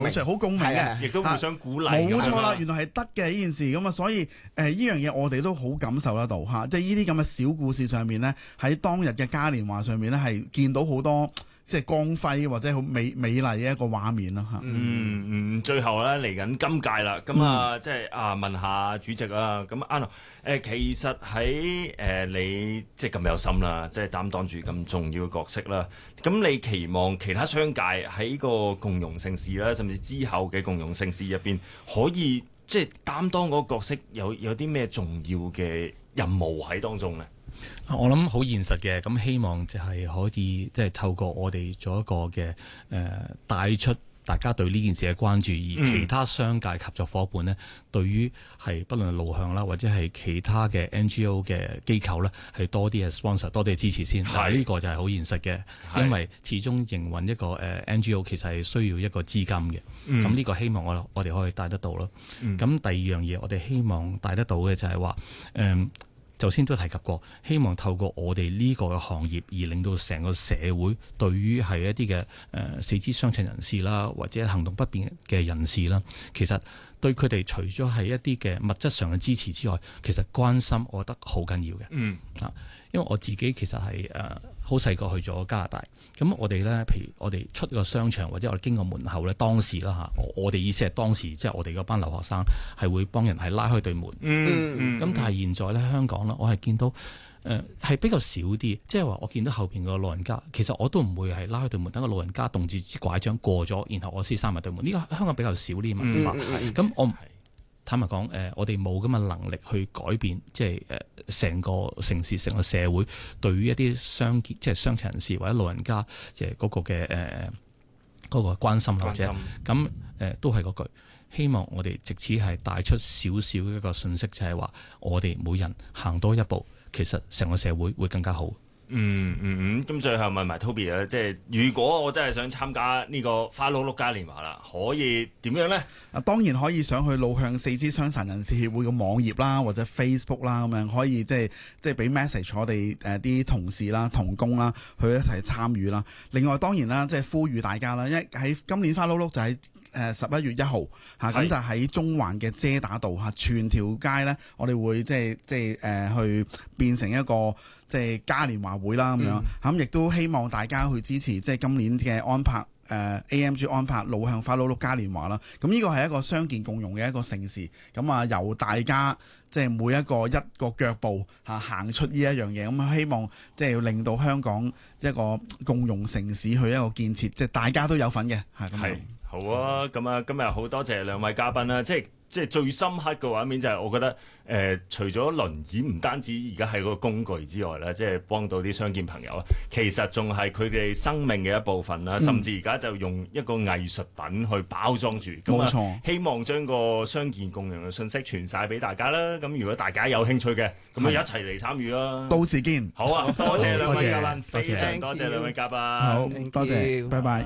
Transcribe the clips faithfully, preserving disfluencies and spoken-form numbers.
好似好共鳴嘅， 亦都互相鼓勵。 冇錯啦，原來係得嘅呢件事咁啊，所以誒呢樣嘢我哋都好感受得到嚇，即係呢啲咁嘅小故事上面咧，喺當日嘅嘉年華上面咧係見到好多。即係光輝或者好美美麗嘅一個畫面啦嚇。 嗯嗯，最後咧嚟緊今屆啦，咁啊、嗯、即係啊問下主席啊，咁阿 No 誒其實喺誒、呃、你即係咁有心啦，即係擔當住咁重要嘅角色啦，咁你期望其他商界喺個共融盛事啦，甚至之後嘅共融盛事入邊，可以即係擔當嗰個角色有有啲咩重要嘅任務喺當中咧？ 我諗好現實嘅，咁希望就係可以即係透過我哋做一個嘅誒帶出大家對呢件事嘅關注，而其他商界合作伙伴呢，對於係不論係路向啦，或者係其他嘅 N G O 嘅機構呢，係多啲嘅 sponsor， 多啲嘅支持先。但係呢個就係好現實嘅，因為始終營運一個誒 N G O 其實係需要一個資金嘅。咁呢、嗯、個希望我我哋可以帶得到咯。咁、嗯、第二樣嘢，我哋希望帶得到嘅就係話誒。嗯頭先都提及過，希望透過我哋呢個嘅行業，而令到成個社會對於係一啲嘅誒四肢傷殘人士啦，或者行動不便嘅人士啦，其實對佢哋除咗係一啲嘅物質上嘅支持之外，其實關心我覺得好緊要嘅。嗯啊，因為我自己其實係誒好細個去咗加拿大，咁我哋咧，譬如我哋出個商場或者我哋經過門口咧，當時啦嚇，我哋意思係當時即係我哋嗰班留學生係會幫人係拉開對門。嗯嗯。咁、嗯、但係現在咧香港咧，我係見到誒係、呃、比較少啲，即係話我見到後邊個老人家，其實我都唔會係拉開對門，等個老人家動住支拐杖過咗，然後我先閂埋對門。呢、這個香港比較少呢啲文化。咁、嗯嗯、我坦白講，誒、呃，我哋冇咁嘅能力去改變，即係誒成個城市、成個社會對於一啲傷健，即係傷殘人士或者老人家，即係嗰個嘅誒嗰個關心或者咁誒、呃，都係嗰句，希望我哋藉此係帶出少少一個信息，就係話我哋每人行多一步，其實成個社會會更加好。 嗯嗯嗯，咁最後問埋 Toby 啊，即係如果我真係想參加呢個花碌碌嘉年華啦，可以點樣咧？ 啊，當然可以上去路向四肢傷殘人士協會嘅網頁啦，或者 Facebook 啦，咁樣可以即係即係俾 message 我哋誒啲同事啦、同工啦，去一齊參與啦。另外當然啦，即係呼籲大家啦，因為喺今年花碌碌就喺誒十一月一號嚇，咁就喺中環嘅遮打道嚇，全條街咧，我哋會即係即係誒去變成一個即係嘉年華會啦咁樣，咁亦都希望大家去支持即係今年嘅安柏誒、呃、A M G 安柏路向花碌碌嘉年華啦。咁呢個係一個傷健共融嘅一個盛事，咁啊由大家即係每一個一個腳步嚇行出呢一樣嘢，咁希望即係要令到香港一個共融城市去一個建設，即係大家都有份嘅嚇。係好啊，咁啊今日好多謝兩位嘉賓啦，即係。即係最深刻嘅畫面就係我覺得誒、呃，除咗輪椅唔單止而家係個工具之外咧，即係幫到啲傷健朋友啊，其實仲係佢哋生命嘅一部分啦，嗯、甚至而家就用一個藝術品去包裝住。冇錯，希望將個傷健共融嘅信息傳晒俾大家啦。咁如果大家有興趣嘅，咁啊一齊嚟參與啦。到時見。好啊，多謝兩位嘉賓，非常多謝兩位嘉賓。好，多謝，拜拜。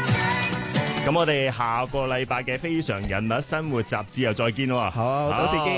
咁我哋下個禮拜嘅非常人物生活雜誌又再見喎。好，到時見。